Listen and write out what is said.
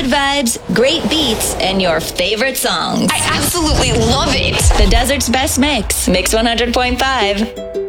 vibes, great beats, and your favorite songs. I absolutely love it. The Desert's best mix. Mix 100.5.